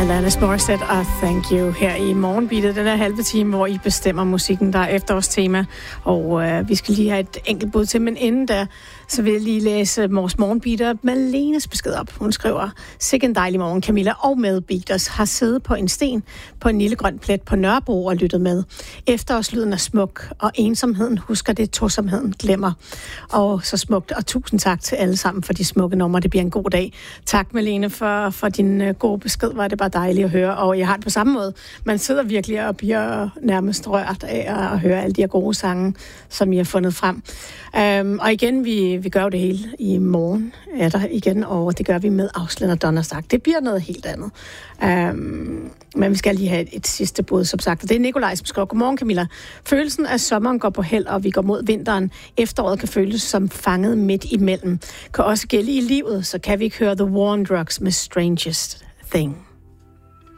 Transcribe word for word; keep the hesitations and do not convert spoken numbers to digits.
Alanis Morissette og Thank You her i Morgenbeatet. Den her halve time, hvor I bestemmer musikken, der er efterårstema. Og øh, vi skal lige have et enkelt bud til, men inden da, så vil jeg lige læse vores Morgenbeater Malenes besked op. Hun skriver, sikke en dejlig morgen, Camilla og medbeaters har siddet på en sten på en lille grøn plet på Nørrebro og lyttet med. Efterårslyden er smuk, og ensomheden husker det, tosomheden glemmer. Og så smukt, og tusind tak til alle sammen for de smukke numre. Det bliver en god dag. Tak, Malene, for, for din uh, gode besked. Var det bare dejligt at høre, og jeg har det på samme måde. Man sidder virkelig og bliver nærmest rørt af at høre alle de her gode sange, som I har fundet frem. Um, og igen, vi, vi gør jo det hele i morgen, er der igen, og det gør vi med Ausland og Donnerstag. Det bliver noget helt andet. Um, men vi skal lige have et, et sidste bud, som sagt. Og det er Nikolaj, som skriver, godmorgen Camilla. Følelsen af sommeren går på held, og vi går mod vinteren. Efteråret kan føles som fanget midt imellem. Kan også gælde i livet, så kan vi ikke høre The War on Drugs med Strangest Thing.